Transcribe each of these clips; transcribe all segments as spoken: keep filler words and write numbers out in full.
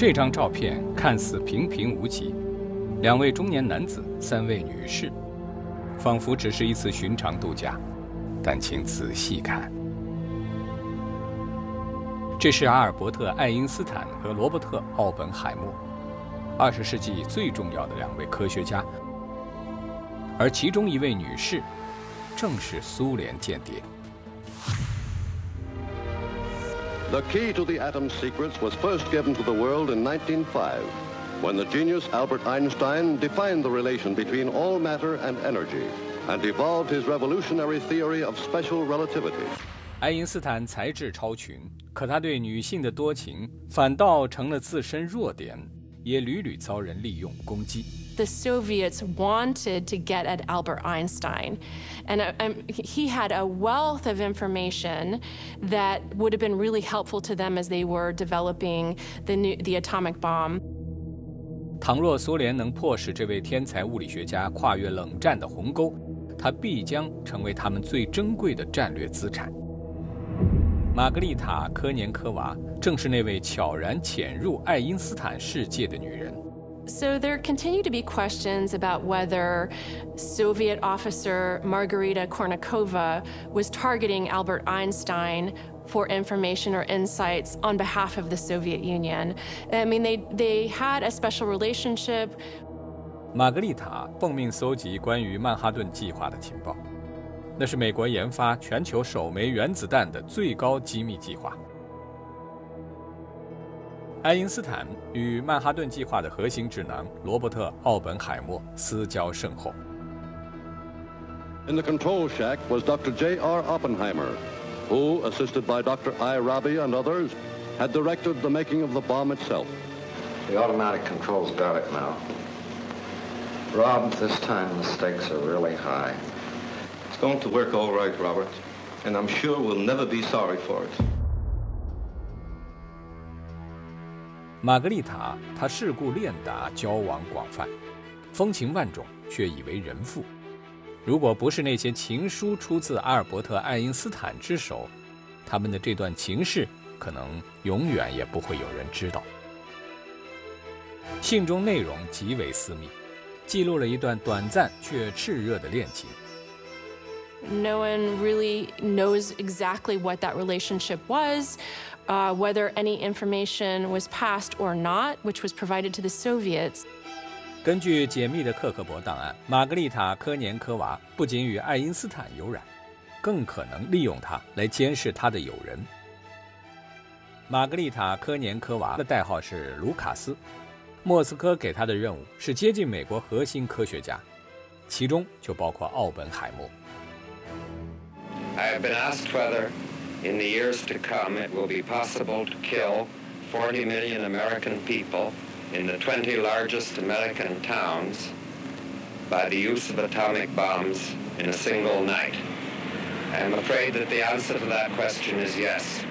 这张照片看似平平无奇，两位中年男子，三位女士，仿佛只是一次寻常度假。但请仔细看，这是阿尔伯特·爱因斯坦和罗伯特·奥本海默，二十世纪最重要的两位科学家，而其中一位女士正是苏联间谍。 The key to the atom's secrets was first given to the world in nineteen oh five, when the genius Albert Einstein defined the relation between all matter and energy, and evolved his revolutionary theory of special relativity. 爱因斯坦才智超群，可他对女性的多情反倒成了自身弱点，也屡屡遭人利用攻击。 The Soviets wanted to get at Albert Einstein, and um, he had a wealth of information that would have been really helpful to them as they were developing the, new, the atomic bomb. 倘若苏联能迫使这位天才物理学家跨越冷战的鸿沟，他必将成为他们最珍贵的战略资产。玛格丽塔·科年科娃正是那位悄然潜入爱因斯坦世界的女人。 So there continue to be questions about whether Soviet officer Margarita Kornikova was targeting Albert Einstein for information or insights on behalf of the Soviet Union. I mean, they, they had a special relationship. 玛格丽塔奉命搜集关于曼哈顿计划的情报，那是美国研发全球首枚原子弹的最高机密计划。爱因斯坦与曼哈顿计划的核心智囊罗伯特·奥本海默私交甚厚。 In the control shack was Doctor J R Oppenheimer, who, assisted by Doctor I. Rabi and others, had directed the making of the bomb itself. The automatic controls got it now. Rob, this time the stakes are really high. It's going to work all right, Robert, and I'm sure we'll never be sorry for it. 玛格丽塔，她世故练达，交往广泛，风情万种，却以为人妇。如果不是那些情书出自阿尔伯特·爱因斯坦之手，他们的这段情事可能永远也不会有人知道。信中内容极为私密，记录了一段短暂却炽热的恋情。 No one really knows exactly what that relationship was, uh, whether any information was passed or not, which was provided to the Soviets. 根据解密的克格勃档案，玛格丽塔·科年科娃不仅与爱因斯坦有染，更可能利用他来监视他的友人。玛格丽塔·科年科娃的代号是卢卡斯，莫斯科给他的任务是接近美国核心科学家，其中就包括奥本海默。 I have been asked whether, in the years to come, it will be possible to kill forty million American people in the twenty largest American towns by the use of atomic bombs in a single night. I am afraid that the answer to that question is yes.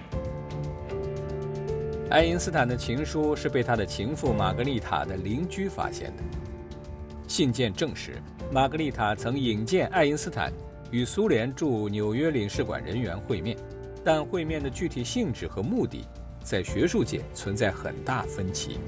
爱因斯坦的情书是被他的情妇玛格丽塔的邻居发现的。信件证实，玛格丽塔曾引荐爱因斯坦与苏联驻纽约领事馆人员会面，但会面的具体性质和目的在学术界存在很大分歧。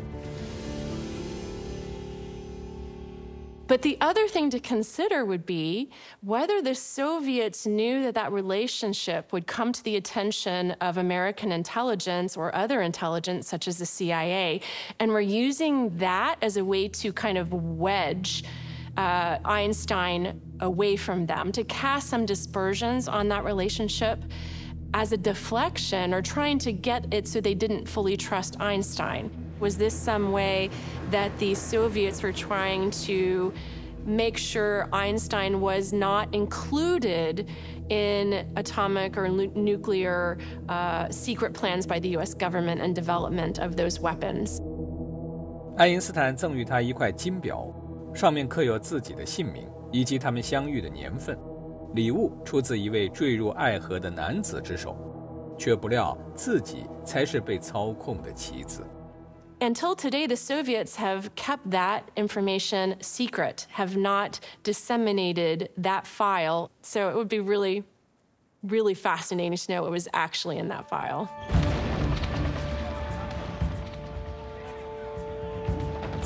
But the other thing to consider would be whether the Soviets knew that that relationship would come to the attention of American intelligence or other intelligence, such as the C I A, and were using that as a way to kind of wedge uh, Einstein away from them, to cast some dispersions on that relationship as a deflection or trying to get it so they didn't fully trust Einstein. Was this some way that the Soviets were trying to make sure Einstein was not included in atomic or nuclear uh, secret plans by the U S government and development of those weapons? 爱因斯坦赠予他一块金表，上面刻有自己的姓名以及他们相遇的年份。礼物出自一位坠入爱河的男子之手，却不料自己才是被操控的棋子。 Until today, the Soviets have kept that information secret, have not disseminated that file. So it would be really, really fascinating to know what was actually in that file.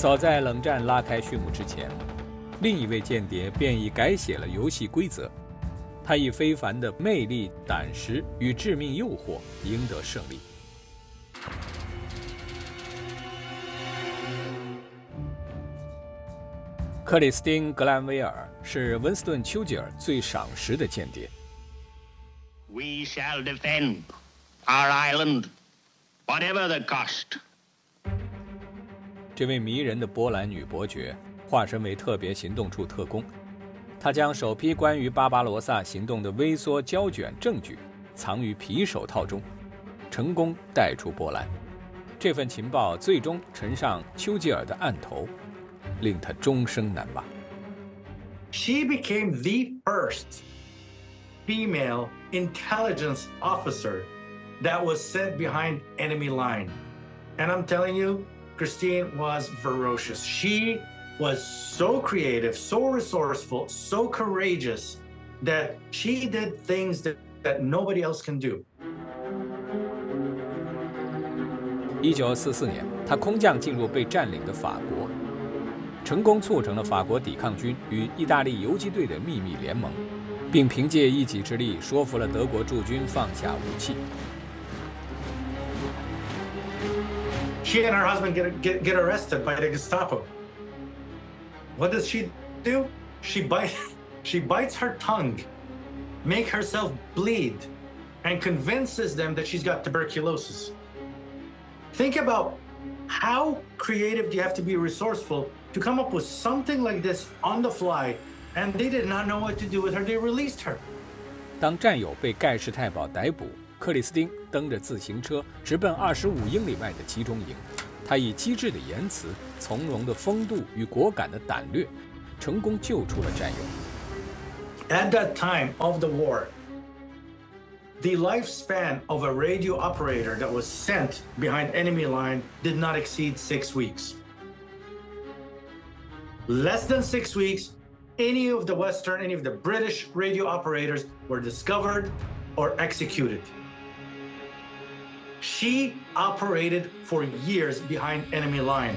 早在冷战拉开序幕之前，另一位间谍便已改写了游戏规则。他以非凡的魅力、胆识与致命诱惑赢得胜利。克里斯汀·格兰威尔是温斯顿·丘吉尔最赏识的间谍。 We shall defend our island, whatever the cost. 这位迷人的波兰女伯爵化身为特别行动处特工，她将首批关于巴巴罗萨行动的微缩胶卷证据藏于皮手套中，成功带出波兰。这份情报最终呈上丘吉尔的案头，令他终生难忘。 She became the first female intelligence officer that was sent behind enemy line. And I'm telling you, Christine was ferocious. She was so creative, so resourceful, so courageous that she did things that, that nobody else can do. 一九四四年，他空降进入被占领的法国，成功促成了法国抵抗军与意大利游击队的秘密联盟，并凭借一己之力说服了德国驻军放下武器。 She and her husband get, get, get arrested by the Gestapo. What does she do? She bites, she bites her tongue, make herself bleed, and convinces them that she's got tuberculosis. Think about how creative do you have to be resourceful to come up with something like this on the fly, and they did not know what to do with her. They released her. 当战友被盖世太保逮捕，克里斯汀蹬着自行车直奔二十五英里外的集中营。他以机智的言辞、从容的风度与果敢的胆略，成功救出了战友。 At that time of the war, the lifespan of a radio operator that was sent behind enemy line did not exceed six weeks. Less than six weeks, any of the Western, any of the British radio operators were discovered or executed. She operated for years behind enemy line.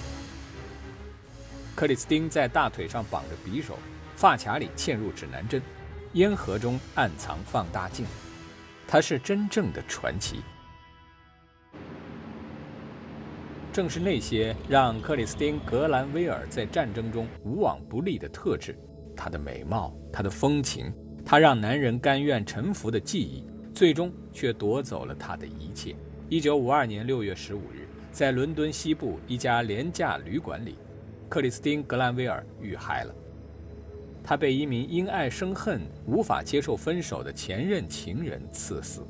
克里斯汀在大腿上绑着匕首，发卡里嵌入指南针，烟盒中暗藏放大镜。他是真正的传奇。正是那些让克里斯汀·格兰威尔在战争中无往不利的特质，她的美貌，她的风情，她让男人甘愿臣服的记忆，最终却夺走了她的一切。一九五二年六月十五日，在伦敦西部一家廉价旅馆里，克里斯汀·格兰威尔遇害了。他被一名因爱生恨、无法接受分手的前任情人刺死。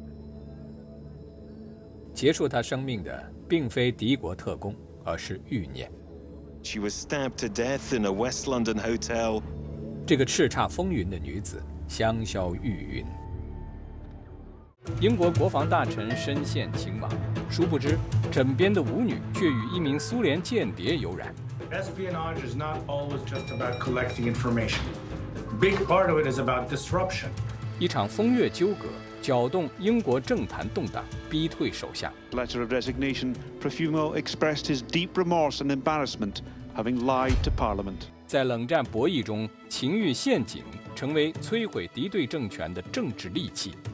结束他生命的并非敌国特工，而是欲念。 She was stabbed to death in a West London hotel. 这个叱咤风云的女子香消玉殒。英国国防大臣深陷情网，殊不知枕边的舞女却与一名苏联间谍有染。 Espionage is not always just about collecting information. Big part of it is about disruption. 一场风月纠葛搅动英国政坛动荡，逼退首相。 Letter of resignation, Profumo expressed his deep remorse and embarrassment, having lied to Parliament. 在冷战博弈中，情欲陷阱成为摧毁敌对政权的政治利器。